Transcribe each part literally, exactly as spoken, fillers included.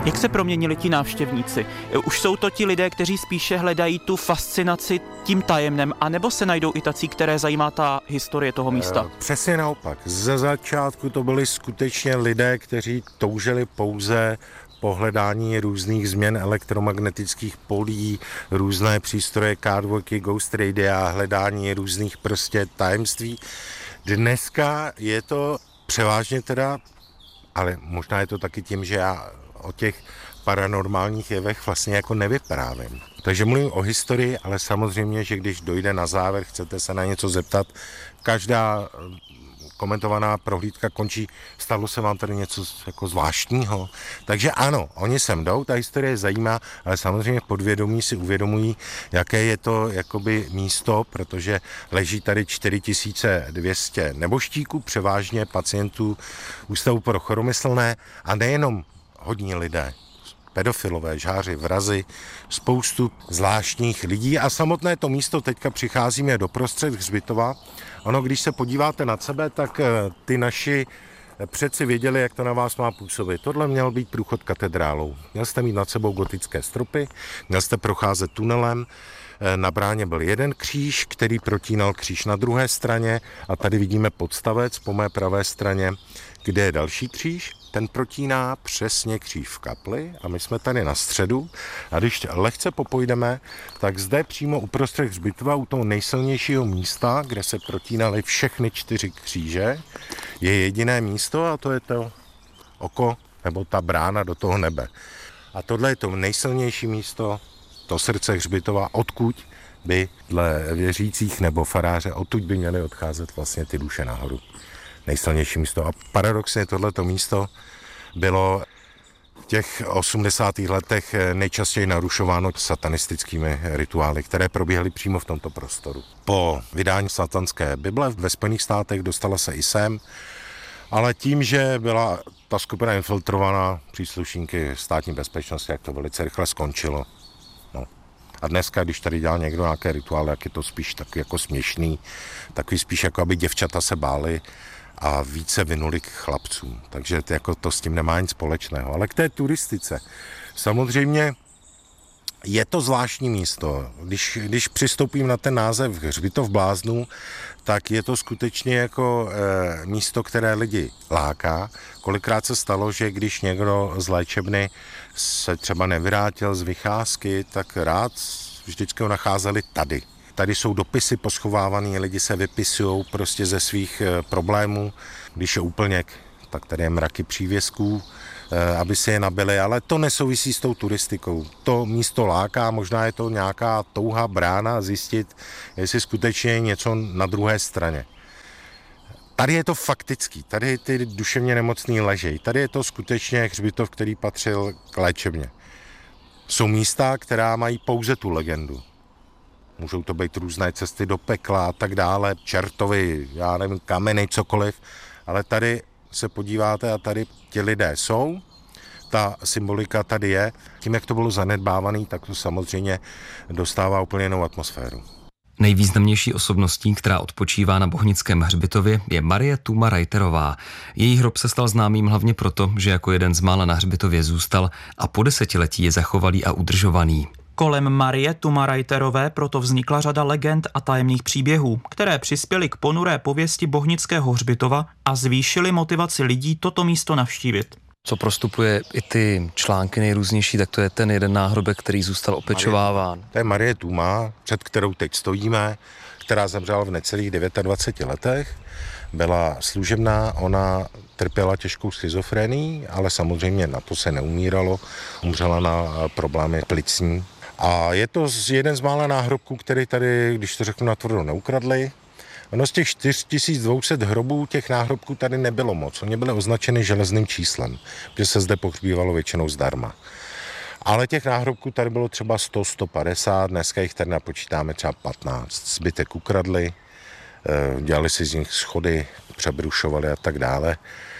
Jak se proměnili ti návštěvníci? Už jsou to ti lidé, kteří spíše hledají tu fascinaci tím tajemnem, anebo se najdou i tací, které zajímá ta historie toho místa? Přesně naopak. Ze začátku to byli skutečně lidé, kteří toužili pouze po hledání různých změn elektromagnetických polí, různé přístroje cardwalky, ghost radia, hledání různých prostě tajemství. Dneska je to převážně teda, ale možná je to taky tím, že já o těch paranormálních jevech vlastně jako nevyprávím. Takže mluvím o historii, ale samozřejmě, že když dojde na závěr, chcete se na něco zeptat, každá komentovaná prohlídka končí, stalo se vám tady něco jako zvláštního. Takže ano, oni sem jdou, ta historie zajímá, ale samozřejmě podvědomí si uvědomují, jaké je to jakoby místo, protože leží tady čtyři tisíce dvě stě nebožtíků, převážně pacientů Ústavu pro choromyslné a nejenom hodní lidé, pedofilové, žháři, vrazi, spoustu zvláštních lidí a samotné to místo, teďka přicházíme do prostřed hřbitova. Ono, když se podíváte nad sebe, tak ty naši předci věděli, jak to na vás má působit. Tohle měl být průchod katedrálou. Měl jste mít nad sebou gotické stropy, měl jste procházet tunelem, na bráně byl jeden kříž, který protínal kříž na druhé straně a tady vidíme podstavec po mé pravé straně, kde je další kříž. Ten protíná přesně kříž v kapli a my jsme tady na středu a když lehce popojdeme, tak zde přímo uprostřed hřbitova u toho nejsilnějšího místa, kde se protínaly všechny čtyři kříže, je jediné místo a to je to oko nebo ta brána do toho nebe. A tohle je to nejsilnější místo, to srdce hřbitova, odkud by dle věřících nebo faráře, odtud by měly odcházet vlastně ty duše nahoru. Nejsilnější místo. A paradoxně tohleto místo bylo v těch osmdesátých letech nejčastěji narušováno satanistickými rituály, které probíhaly přímo v tomto prostoru. Po vydání satanské Bible ve Spojených státech dostala se i sem, ale tím, že byla ta skupina infiltrovaná příslušníky státní bezpečnosti, jak to velice rychle skončilo. No. A dneska, když tady dělal někdo nějaké rituály, jak je to spíš takový jako směšný, takový spíš jako aby děvčata se bály a více vynuli k chlapcům. Takže to, jako to s tím nemá nic společného. Ale k té turistice. Samozřejmě je to zvláštní místo. Když, když přistoupím na ten název Hřbitov bláznů, tak je to skutečně jako e, místo, které lidi láká. Kolikrát se stalo, že když někdo z léčebny se třeba nevrátil z vycházky, tak rád vždycky ho nacházeli tady. Tady jsou dopisy poschovávané, lidi se vypisují prostě ze svých e, problémů. Když je úplněk, tak tady je mraky přívěsků, e, aby si je nabili, ale to nesouvisí s tou turistikou. To místo láká, možná je to nějaká touha brána zjistit, jestli skutečně je něco na druhé straně. Tady je to faktický, tady ty duševně nemocný ležejí, tady je to skutečně hřbitov, který patřil k léčebně. Jsou místa, která mají pouze tu legendu. Můžou to být různé cesty do pekla a tak dále, čertovi, já nevím, kameny, cokoliv, ale tady se podíváte a tady ti lidé jsou, ta symbolika tady je. Tím, jak to bylo zanedbávané, tak to samozřejmě dostává úplně jinou atmosféru. Nejvýznamnější osobností, která odpočívá na Bohnickém hřbitově, je Marie Tuma Reiterová. Její hrob se stal známým hlavně proto, že jako jeden z mála na hřbitově zůstal a po desetiletí je zachovalý a udržovaný. Kolem Marie Tuma Reiterové proto vznikla řada legend a tajemných příběhů, které přispěly k ponuré pověsti Bohnického hřbitova a zvýšily motivaci lidí toto místo navštívit. Co prostupuje i ty články nejrůznější, tak to je ten jeden náhrobek, který zůstal opečováván. To je Marie Tuma, před kterou teď stojíme, která zemřela v necelých dvaceti devíti letech. Byla služebná, ona trpěla těžkou schizofrenií, ale samozřejmě na to se neumíralo. Umřela na problémy plicní. A je to jeden z mála náhrobků, který tady, když to řeknu natvrdo, neukradli. Ono z těch čtyři tisíce dvě stě hrobů těch náhrobků tady nebylo moc. Oni byly označeny železným číslem, že se zde pohřbívalo většinou zdarma. Ale těch náhrobků tady bylo třeba sto, sto padesát, dneska jich tady napočítáme třeba patnáct. Zbytek ukradli, dělali si z nich schody, přebrušovali a tak dále.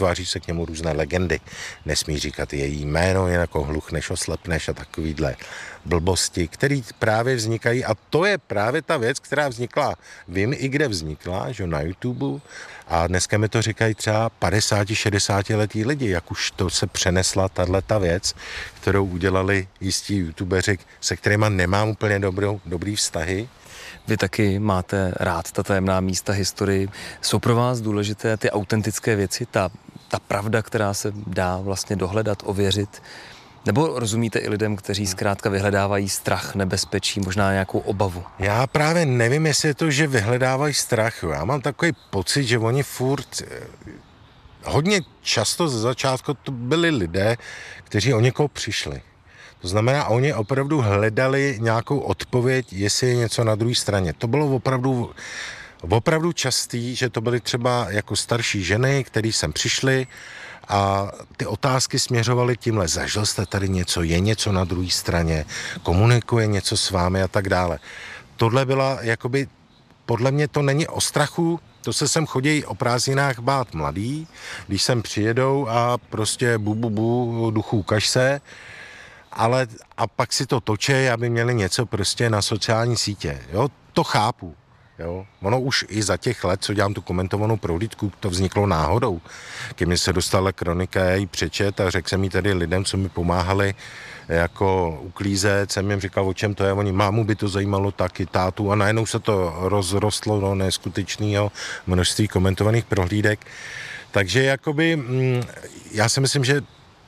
vytváří se k němu různé legendy. Nesmí říkat její jméno, jen jako hluchneš, oslepneš a takovýhle blbosti, které právě vznikají. A to je právě ta věc, která vznikla, vím i kde vznikla, že na YouTube. A dneska mi to říkají třeba padesát šedesát letý lidi, jak už to se přenesla tato věc, kterou udělali jistí youtubeři, se kterýma nemám úplně dobrou, dobrý vztahy. Vy taky máte rád ta tajemná místa, historii. Jsou pro vás důležité ty autentické věci, ta, ta pravda, která se dá vlastně dohledat, ověřit? Nebo rozumíte i lidem, kteří zkrátka vyhledávají strach, nebezpečí, možná nějakou obavu? Já právě nevím, jestli je to, že vyhledávají strach. Já mám takový pocit, že oni furt... Hodně často ze začátku to byli lidé, kteří o někoho přišli. To znamená, oni opravdu hledali nějakou odpověď, jestli je něco na druhé straně. To bylo opravdu, opravdu častý, že to byly třeba jako starší ženy, které sem přišly a ty otázky směřovaly tímhle. Zažil jste tady něco, je něco na druhé straně, komunikuje něco s vámi a tak dále. Tohle byla jakoby, podle mě to není o strachu, to se sem chodí o prázdninách bát mladý, když sem přijedou a prostě bu, bu, bu, duchu ukaž se, ale a pak si to točí, aby měli něco prostě na sociální sítě. Jo, to chápu. Jo. Ono už i za těch let, co dělám tu komentovanou prohlídku, to vzniklo náhodou. Když mi se dostala kronika, já ji přečet a řekl jsem jí tady lidem, co mi pomáhali jako uklízet, jsem jim říkal, o čem to je, oni, mámu by to zajímalo taky, tátu, a najednou se to rozrostlo do neskutečného množství komentovaných prohlídek. Takže jakoby, mm, já si myslím, že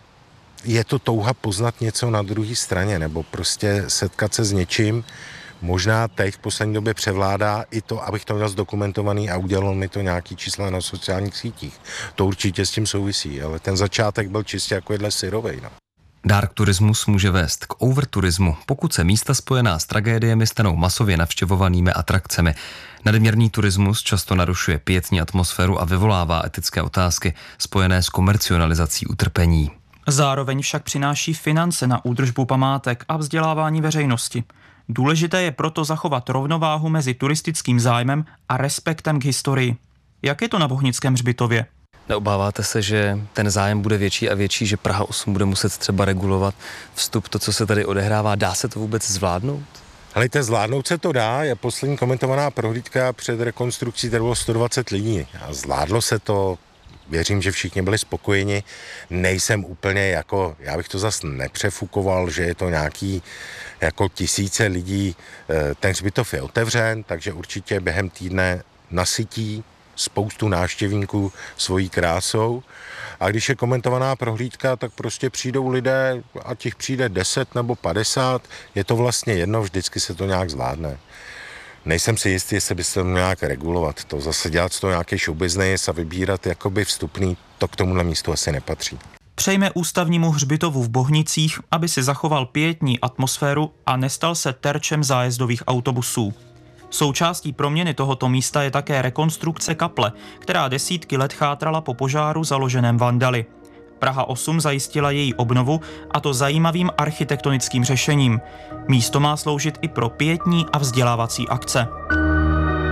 je to touha poznat něco na druhé straně, nebo prostě setkat se s něčím. Možná teď v poslední době převládá i to, abych to měl zdokumentovaný a udělal mi to nějaký čísla na sociálních sítích. To určitě s tím souvisí, ale ten začátek byl čistě jako jedle syrovej. No. Dark turismus může vést k overturismu, pokud se místa spojená s tragédiemi stanou masově navštěvovanými atrakcemi. Nadměrný turismus často narušuje pietní atmosféru a vyvolává etické otázky spojené s komercionalizací utrpení. Zároveň však přináší finance na údržbu památek a vzdělávání veřejnosti. Důležité je proto zachovat rovnováhu mezi turistickým zájmem a respektem k historii. Jak je to na Bohnickém hřbitově? Neobáváte se, že ten zájem bude větší a větší, že Praha osm bude muset třeba regulovat vstup, to, co se tady odehrává? Dá se to vůbec zvládnout? Helejte, zvládnout se to dá. Je poslední komentovaná prohlídka před rekonstrukcí, tady bylo sto dvacet lidí. A zvládlo se to. Věřím, že všichni byli spokojeni. Nejsem úplně jako, já bych to zase nepřefukoval, že je to nějaký jako tisíce lidí. Ten hřbitov je otevřen, takže určitě během týdne nasytí spoustu návštěvníků svojí krásou. A když je komentovaná prohlídka, tak prostě přijdou lidé, a těch přijde deset nebo padesát, je to vlastně jedno, vždycky se to nějak zvládne. Nejsem si jistý, jestli by se to nějak regulovat. To zase dělat z toho nějaký show business a vybírat jakoby vstupný, to k tomuhle místu asi nepatří. Přejme ústavnímu hřbitovu v Bohnicích, aby si zachoval pietní atmosféru a nestal se terčem zájezdových autobusů. Součástí proměny tohoto místa je také rekonstrukce kaple, která desítky let chátrala po požáru založeném vandaly. Praha osm zajistila její obnovu, a to zajímavým architektonickým řešením. Místo má sloužit i pro pietní a vzdělávací akce.